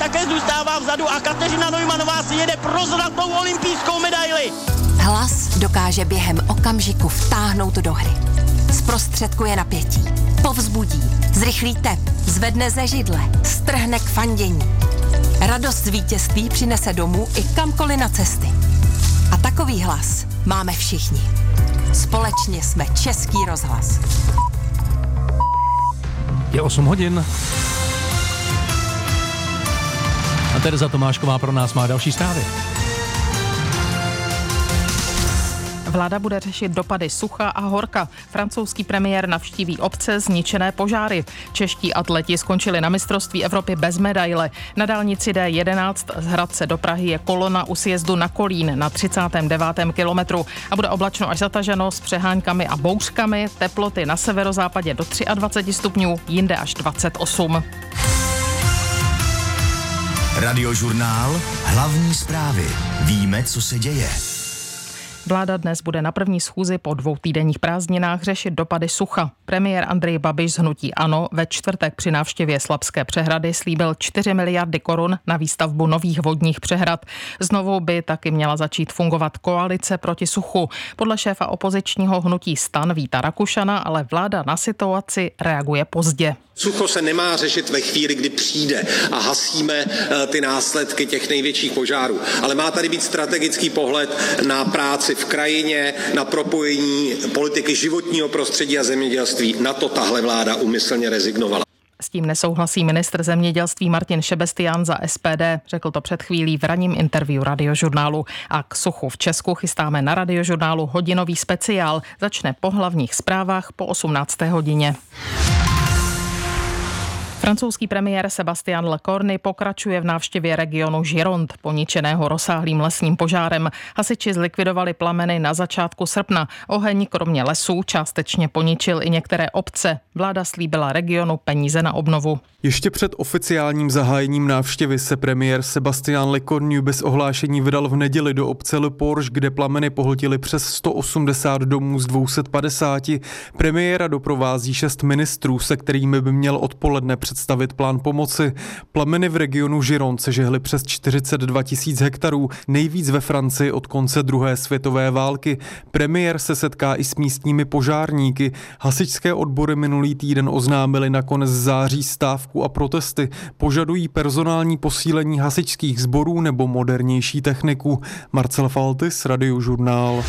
také zůstává vzadu a Kateřina Neumannová si jede pro zlatou olympijskou medaili. Hlas dokáže během okamžiku vtáhnout do hry. Zprostředkuje napětí, povzbudí, zrychlí tep, zvedne ze židle, strhne k fandění. Radost z vítězství přinese domů i kamkoliv na cesty. A takový hlas máme všichni. Společně jsme Český rozhlas. Je 8 hodin. A Tereza Tomášková pro nás má další zprávy. Vláda bude řešit dopady sucha a horka. Francouzský premiér navštíví obce zničené požáry. Čeští atleti skončili na mistrovství Evropy bez medaile. Na dálnici D11 z Hradce do Prahy je kolona u sjezdu na Kolín na 39. kilometru a bude oblačno až zataženo s přeháňkami a bouřkami. Teploty na severozápadě do 23 stupňů, jinde až 28. Radiožurnál, hlavní zprávy. Víme, co se děje. Vláda dnes bude na první schůzi po 2týdenních prázdninách řešit dopady sucha. Premiér Andrej Babiš z hnutí ANO ve čtvrtek při návštěvě Slabské přehrady slíbil 4 miliardy korun na výstavbu nových vodních přehrad. Znovu by taky měla začít fungovat koalice proti suchu. Podle šéfa opozičního hnutí STAN Víta Rakušana ale vláda na situaci reaguje pozdě. Sucho se nemá řešit ve chvíli, kdy přijde a hasíme ty následky těch největších požárů. Ale má tady být strategický pohled na práci v krajině, na propojení politiky životního prostředí a zemědělství. Na to tahle vláda úmyslně rezignovala. S tím nesouhlasí ministr zemědělství Martin Šebestián za SPD. Řekl to před chvílí v ranním interview Radiožurnálu. A k suchu v Česku chystáme na Radiožurnálu hodinový speciál. Začne po hlavních zprávách po 18. hodině. Francouzský premiér Sébastien Lecornu pokračuje v návštěvě regionu Gironde, poničeného rozsáhlým lesním požárem. Hasiči zlikvidovali plameny na začátku srpna. Oheň kromě lesů částečně poničil i některé obce. Vláda slíbila regionu peníze na obnovu. Ještě před oficiálním zahájením návštěvy se premiér Sébastien Lecornu bez ohlášení vydal v neděli do obce Le Porge, kde plameny pohltily přes 180 domů z 250. Premiéra doprovází 6 ministrů, se kterými by měl odpoledne představit plán pomoci. Plameny v regionu Gironde se žehly přes 42 000 hektarů, nejvíc ve Francii od konce druhé světové války. Premiér se setká i s místními požárníky. Hasičské odbory minulý týden oznámili na konec září stávku a protesty. Požadují personální posílení hasičských sborů nebo modernější techniku. Marcel Faltis, Radiožurnál.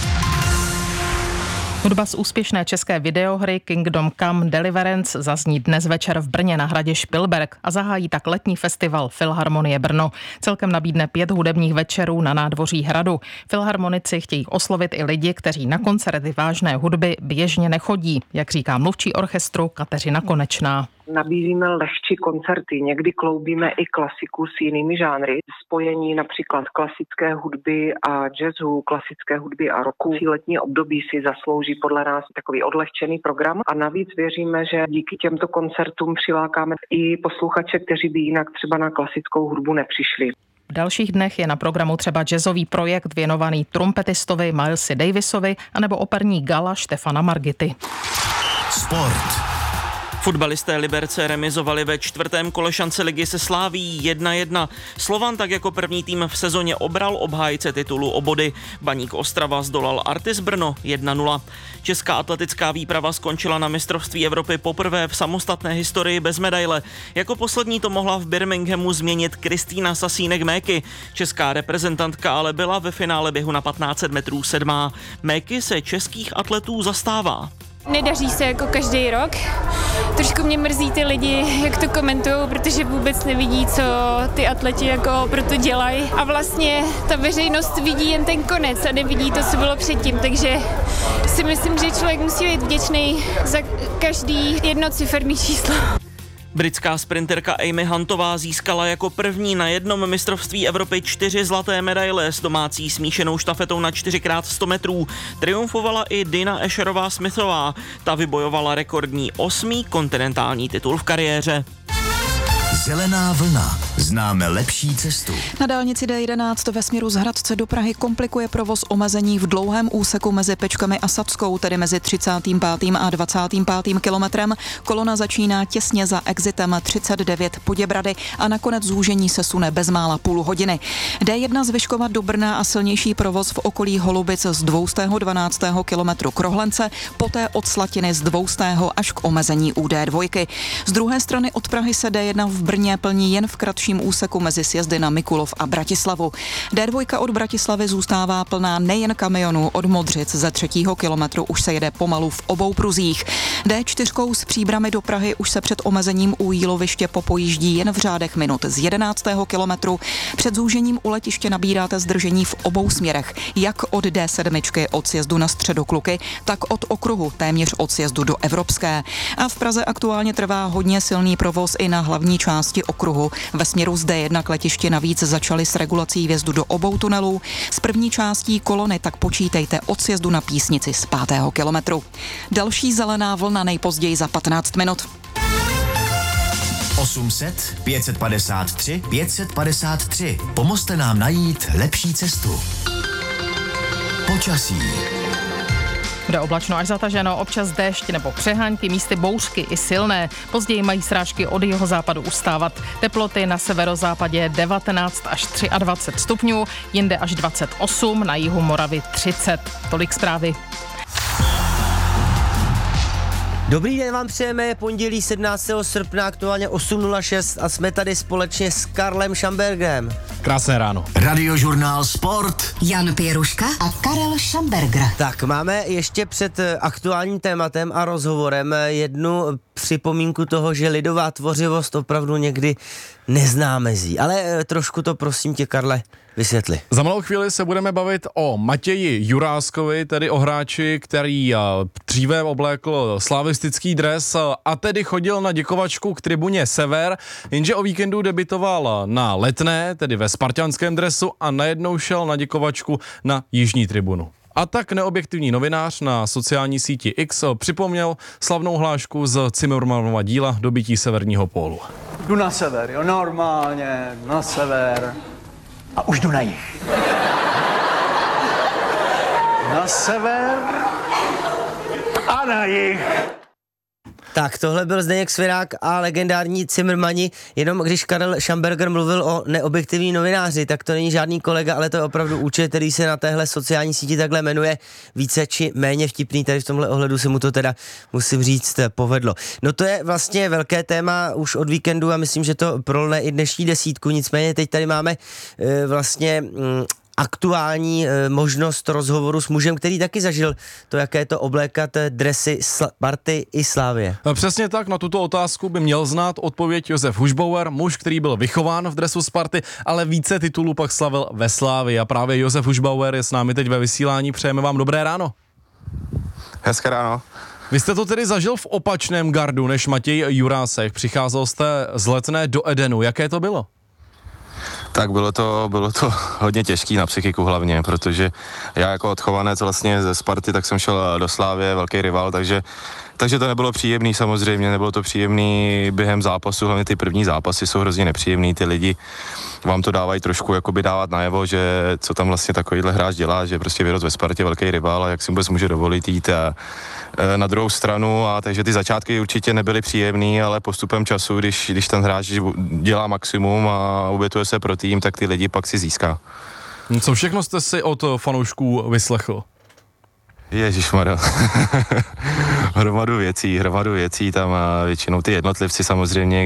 Hudba z úspěšné české videohry Kingdom Come Deliverance zazní dnes večer v Brně na hradě Špilberk a zahájí tak letní festival Filharmonie Brno. Celkem nabídne 5 hudebních večerů na nádvoří hradu. Filharmonici chtějí oslovit i lidi, kteří na koncerty vážné hudby běžně nechodí, jak říká mluvčí orchestru Kateřina Konečná. Nabízíme lehčí koncerty, někdy kloubíme i klasiku s jinými žánry, spojení například klasické hudby a jazzu, klasické hudby a rocku. Letní období si zaslouží podle nás takový odlehčený program a navíc věříme, že díky těmto koncertům přilákáme i posluchače, kteří by jinak třeba na klasickou hudbu nepřišli. V dalších dnech je na programu třeba jazzový projekt věnovaný trumpetistovi Milesi Davisovi anebo operní gala Štefana Margity. Sport. Fotbalisté Liberce remizovali ve 4. kole šance ligy se Slavií 1-1. Slovan tak jako první tým v sezóně obral obhájce titulu o body. Baník Ostrava zdolal Artis Brno 1-0. Česká atletická výprava skončila na mistrovství Evropy poprvé v samostatné historii bez medaile. Jako poslední to mohla v Birminghamu změnit Kristýna Sasínek-Méky. Česká reprezentantka ale byla ve finále běhu na 1500 metrů 7. Méky se českých atletů zastává. Nedaří se jako každý rok. Trošku mě mrzí ty lidi, jak to komentují, protože vůbec nevidí, co ty atleti jako proto dělají. A vlastně ta veřejnost vidí jen ten konec a nevidí to, co bylo předtím. Takže si myslím, že člověk musí být vděčný za každý jednociferný číslo. Britská sprinterka Amy Huntová získala jako první na jednom mistrovství Evropy 4 zlaté medaile s domácí smíšenou štafetou na 4x100 metrů. Triumfovala i Dina Asherová Smithová. Ta vybojovala rekordní 8. kontinentální titul v kariéře. Zelená vlna. Známe lepší cestu. Na dálnici D11 ve směru z Hradce do Prahy komplikuje provoz omezení v dlouhém úseku mezi Pečkami a Sadskou, tedy mezi 35. a 25. kilometrem. Kolona začíná těsně za exitem 39 Poděbrady a nakonec zúžení se sune bezmála půl hodiny. D1 z Vyškova do Brna a silnější provoz v okolí Holubic z 212. kilometru Krohlence, poté od Slatiny z 200. až k omezení u D2. Z druhé strany od Prahy se D1 v Brně plní jen v kratším úseku mezi sjezdy na Mikulov a Bratislavu. D2 od Bratislavy zůstává plná nejen kamionů, od Modřic ze 3. kilometru už se jede pomalu v obou pruzích. D4 z Příbrami do Prahy už se před omezením u Jíloviště popojíždí jen v řádech minut z 11. kilometru. Před zúžením u letiště nabíráte zdržení v obou směrech, jak od D7 od sjezdu na Středokluky, tak od okruhu téměř od sjezdu do Evropské. A v Praze aktuálně trvá hodně silný provoz i na hlavní části okruhu. Ve směru z D1 k letišti navíc začali s regulací vjezdu do obou tunelů. S první částí kolony tak počítejte od sjezdu na Písnici z 5. kilometru. Další zelená vlna nejpozději za 15 minut. 800 553 553. Pomozte nám najít lepší cestu. Počasí. Bude oblačno až zataženo, občas déšť nebo přeháňky, místy bouřky i silné. Později mají srážky od jihozápadu ustávat. Teploty na severozápadě 19 až 23 stupňů, jinde až 28, na jihu Moravy 30. Tolik zprávy. Dobrý den vám přejeme, pondělí 17. srpna, aktuálně 8.06 a jsme tady společně s Karlem Šambergrem. Krásné ráno. Radiožurnál Sport. Jan Pěruška a Karel Šamberger. Tak, máme ještě před aktuálním tématem a rozhovorem jednu připomínku toho, že lidová tvořivost opravdu někdy nezná mezí. Ale trošku to prosím tě, Karle, vysvětli. Za malou chvíli se budeme bavit o Matěji Juráskovi, tedy o hráči, který dříve oblékl slavistický dres a tedy chodil na děkovačku k tribuně Sever, jenže o víkendu debitoval na Letné, tedy ve spartanském dresu a najednou šel na děkovačku na jižní tribunu. A tak neobjektivní novinář na sociální síti X připomněl slavnou hlášku z Zimmermannova díla Dobytí severního pólu. Jdu na sever, jo, normálně, na sever. A už jdu na jih. Na sever a na jih. Tak, tohle byl Zdeněk Svirák a legendární Zimmermanni. Jenom když Karel Šamberger mluvil o neobjektivní novináři, tak to není žádný kolega, ale to je opravdu účet, který se na téhle sociální síti takhle jmenuje, více či méně vtipný, tady v tomhle ohledu se mu to teda, musím říct, povedlo. No to je vlastně velké téma už od víkendu a myslím, že to prolne i dnešní desítku, nicméně teď tady máme vlastně aktuální možnost rozhovoru s mužem, který taky zažil to, jaké to oblékat dresy Sparty i Slavie. Přesně tak, na tuto otázku by měl znát odpověď Josef Hušbauer, muž, který byl vychován v dresu Sparty, ale více titulů pak slavil ve Slavii. A právě Josef Hušbauer je s námi teď ve vysílání. Přejeme vám dobré ráno. Hezké ráno. Vy jste to tedy zažil v opačném gardu než Matěj Jurásek. Přicházel jste z Letné do Edenu. Jaké to bylo? Tak bylo to hodně těžký na psychiku hlavně, protože já jako odchovanec vlastně ze Sparty, tak jsem šel do Slávie, velký rival, takže to nebylo příjemný samozřejmě, nebylo to příjemný během zápasu, hlavně ty první zápasy jsou hrozně nepříjemný, ty lidi vám to dávají trošku jakoby dávat najevo, že co tam vlastně takovýhle hráč dělá, že prostě vyrost ve Spartě, velký rival a jak si vůbec může dovolit jít na druhou stranu, a takže ty začátky určitě nebyly příjemný, ale postupem času, když ten hráč dělá maximum a obětuje se pro tým, tak ty lidi pak si získá. Co všechno jste si od fanoušků vyslechl? Ježišmarja. hromadu věcí tam a většinou ty jednotlivci samozřejmě,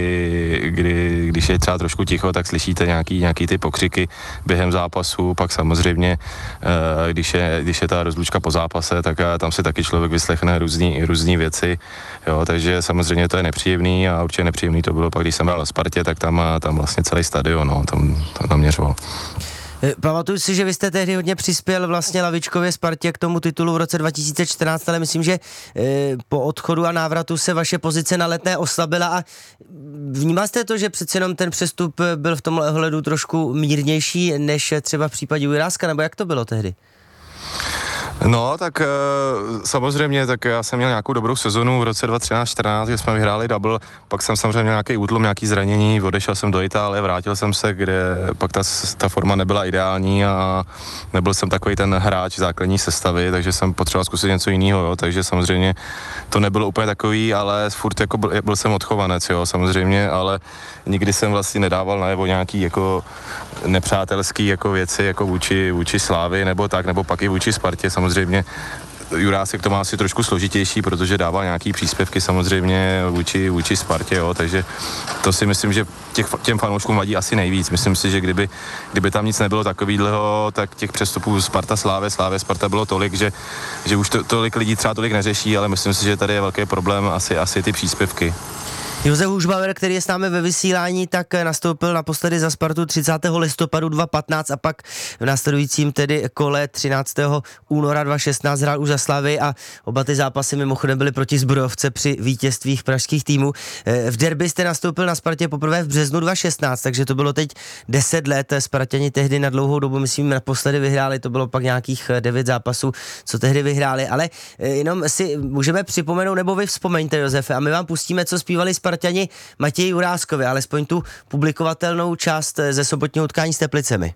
když je třeba trošku ticho, tak slyšíte nějaký ty pokřiky během zápasu, pak samozřejmě, když je ta rozlučka po zápase, tak tam si taky člověk vyslechne různý věci, jo, takže samozřejmě to je nepříjemný a určitě nepříjemný to bylo pak, když jsem byl na Spartě, tak tam vlastně celý stadion, no, tam naměřoval. Pamatuju si, že vy jste tehdy hodně přispěl vlastně lavičkově Spartě k tomu titulu v roce 2014, ale myslím, že po odchodu a návratu se vaše pozice na Letné oslabila a vnímal jste to, že přece jenom ten přestup byl v tomhle ohledu trošku mírnější než třeba v případě Juráska, nebo jak to bylo tehdy? No, tak samozřejmě, tak já jsem měl nějakou dobrou sezonu v roce 2013-14, kde jsme vyhráli double, pak jsem samozřejmě měl nějaký útlum, nějaký zranění, odešel jsem do Itálie, vrátil jsem se, kde pak ta forma nebyla ideální a nebyl jsem takový ten hráč základní sestavy, takže jsem potřeboval zkusit něco jiného, jo, takže samozřejmě to nebylo úplně takový, ale furt jako byl jsem odchovanec, jo, samozřejmě, ale nikdy jsem vlastně nedával najevo nějaký jako nepřátelský jako věci jako vůči Slávy nebo tak, nebo pak i vůči Spartě. Samozřejmě Jurásek to má asi trošku složitější, protože dával nějaký příspěvky samozřejmě vůči Spartě, jo, takže to si myslím, že těm fanouškům vadí asi nejvíc. Myslím si, že kdyby tam nic nebylo takovýhleho, tak těch přestupů Sparta bylo tolik, že už tolik lidí třeba tolik neřeší, ale myslím si, že tady je velký problém asi ty příspěvky. Josef Hušbauer, který je s námi ve vysílání, tak nastoupil naposledy za Spartu 30. listopadu 2015 a pak v následujícím tedy kole 13. února 2016 hrál už za Slavii a oba ty zápasy mimochodem byly proti Zbrojovce při vítězstvích pražských týmů. V derby jste nastoupil na Spartě poprvé v březnu 2016, takže to bylo teď 10 let. Sparťani tehdy na dlouhou dobu, myslím, naposledy vyhráli, to bylo pak nějakých 9 zápasů, co tehdy vyhráli, ale jenom si můžeme připomenout, nebo vy vzpomeňte, Josefe, a my vám pustíme, co zpívali Sparťani Matěji Juráskovi, alespoň tu publikovatelnou část ze sobotního utkání s Teplicemi.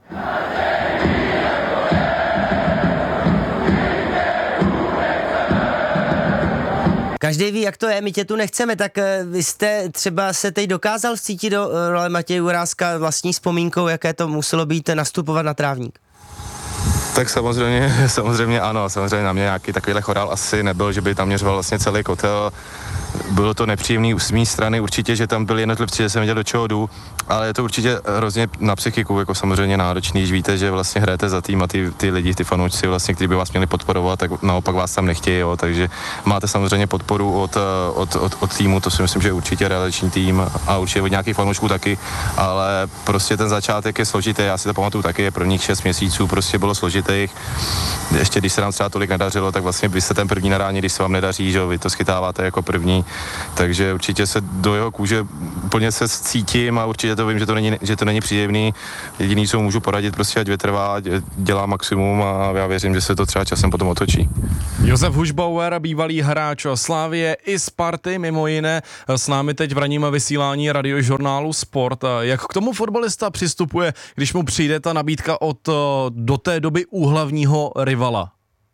Každý ví, jak to je, my tě tu nechceme, tak vy jste třeba se teď dokázal vcítit do role Matěje Juráska vlastní vzpomínkou, jaké to muselo být nastupovat na trávník? Tak samozřejmě ano, samozřejmě na mě nějaký takovýhle chorál asi nebyl, že by tam měřoval vlastně celý kotel. Bylo to nepříjemný z mé strany určitě, že tam byli jednotlivci, že jsem věděl, do čeho jdu, ale je to určitě hrozně na psychiku jako samozřejmě náročný, když víte, že vlastně hrajete za tým a ty lidi, ty fanoušci vlastně, kteří by vás měli podporovat, tak naopak vás tam nechtějí, jo, takže máte samozřejmě podporu od týmu, to si myslím, že je určitě realizační tým a určitě od nějakých fanoušků taky, ale prostě ten začátek je složitý, já si to pamatuju taky, prvních 6 měsíců prostě bylo složitých, ještě když se nám třeba tolik nedařilo, tak vlastně vy jste ten první na ráně, když se vám nedaří, že vy to schytáváte jako první, takže určitě se do jeho kůže úplně se cítím a určitě to vím, že to není příjemný. Jediný, co můžu poradit, prostě ať vytrvá, dělá maximum a já věřím, že se to třeba časem potom otočí. Josef Hušbauer, bývalý hráč Slávie i Sparty, mimo jiné, s námi teď v ranním vysílání radiožurnálu Sport. Jak k tomu fotbalista přistupuje, když mu přijde ta nabídka od do té doby úhlavního rivala?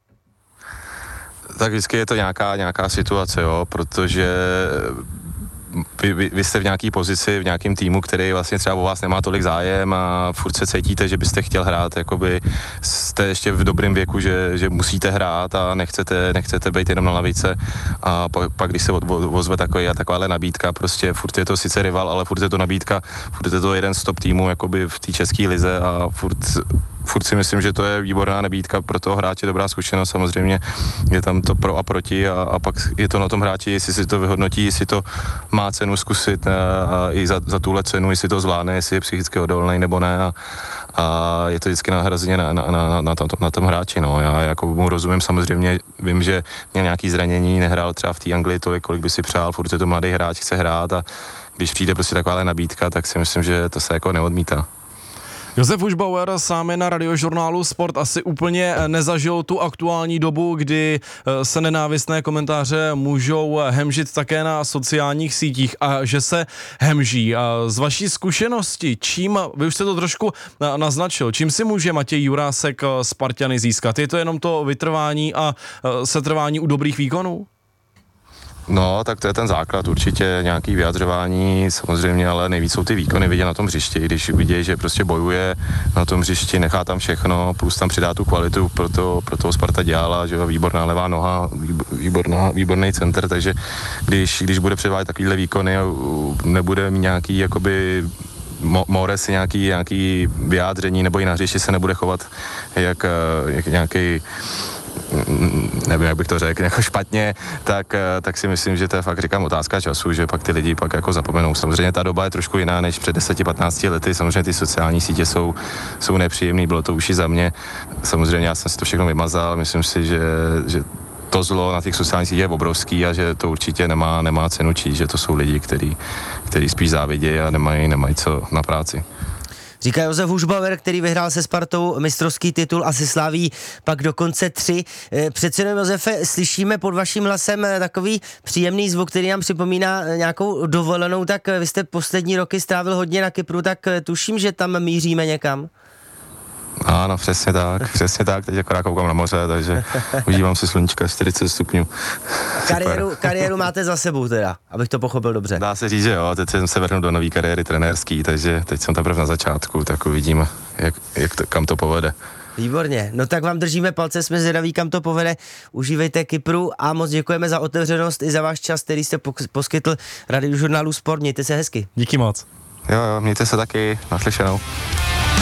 Tak vždycky je to nějaká situace, jo, protože vy jste v nějaký pozici, v nějakém týmu, který vlastně třeba o vás nemá tolik zájem a furt se cítíte, že byste chtěl hrát, jakoby jste ještě v dobrém věku, že musíte hrát a nechcete být jenom na lavice a pak když se ozve takováhle nabídka, prostě furt je to sice rival, ale furt je to nabídka, furt je to jeden z top týmů jakoby v té české lize a furt si myslím, že to je výborná nabídka pro toho hráče, dobrá zkušenost, samozřejmě je tam to pro a proti a pak je to na tom hráči, jestli si to vyhodnotí, jestli to má cenu zkusit a i za tuhle cenu, jestli to zvládne, jestli je psychicky odolný nebo ne a je to vždycky nahrazeně na tom hráči, no. Já jako mu rozumím, samozřejmě vím, že měl nějaký zranění, nehrál třeba v té Anglii tolik, kolik by si přál, furt je to mladý hráč, chce hrát a když přijde prostě takováhle nabídka, tak si myslím, že to se jako neodmítá. Josef Hušbauer sám na radiožurnálu Sport asi úplně nezažil tu aktuální dobu, kdy se nenávistné komentáře můžou hemžit také na sociálních sítích a že se hemží. A z vaší zkušenosti, vy už jste to trošku naznačil, čím si může Matěj Jurásek Sparťany získat? Je to jenom to vytrvání a setrvání u dobrých výkonů? No, tak to je ten základ, určitě nějaký vyjadřování, samozřejmě, ale nejvíc jsou ty výkony vidět na tom hřišti, když vidí, že prostě bojuje na tom hřišti, nechá tam všechno, plus tam přidá tu kvalitu, pro toho Sparta dělala, že výborná levá noha, výborný center, takže když bude předvádět takovýhle výkony, nebude mít nějaký jakoby more si nějaký vyjádření, nebo i na hřišti se nebude chovat jak nějaký, nevím, jak bych to řekl, jako špatně, tak si myslím, že to je fakt, říkám, otázka času, že pak ty lidi pak jako zapomenou. Samozřejmě ta doba je trošku jiná než před 10-15 lety, samozřejmě ty sociální sítě jsou nepříjemný, bylo to už i za mě. Samozřejmě já jsem si to všechno vymazal, myslím si, že to zlo na těch sociálních sítích je obrovský a že to určitě nemá cenu číst, že to jsou lidi, kteří spíš závidějí a nemají co na práci. Říká Josef Hušbauer, který vyhrál se Spartou mistrovský titul a se Slaví pak dokonce 3. Přece jenom, Josefe, slyšíme pod vaším hlasem takový příjemný zvuk, který nám připomíná nějakou dovolenou, tak vy jste poslední roky strávil hodně na Kypru, tak tuším, že tam míříme někam. Ano, přesně tak, teď akorát koukám na moře, takže užívám si sluníčka 40 stupňů. Kariéru máte za sebou teda, abych to pochopil dobře. Dá se říct, že jo, teď jsem se vrhnul do nový kariéry trenérský, takže teď jsem teprve na začátku, tak uvidíme, kam to povede. Výborně, no tak vám držíme palce, jsme zvědaví, kam to povede, užívejte Kypru a moc děkujeme za otevřenost i za váš čas, který jste poskytl Radiožurnálu Sport, mějte se hezky. Díky moc. Jo, mějte se taky, naslyšenou.